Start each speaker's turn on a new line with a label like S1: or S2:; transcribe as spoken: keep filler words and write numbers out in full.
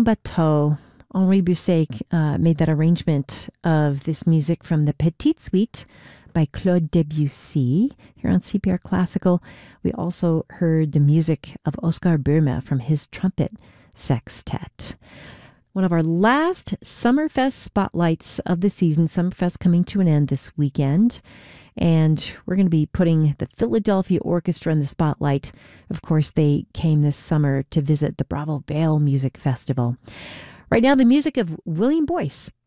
S1: Bateau. Henri Busset uh, made that arrangement of this music from the Petite Suite by Claude Debussy here on C P R Classical. We also heard the music of Oscar Böhme from his trumpet sextet. One of our last Summerfest spotlights of the season, Summerfest coming to an end this weekend. And we're going to be putting the Philadelphia Orchestra in the spotlight. Of course, they came this summer to visit the Bravo Vale Music Festival. Right now, the music of William Boyce.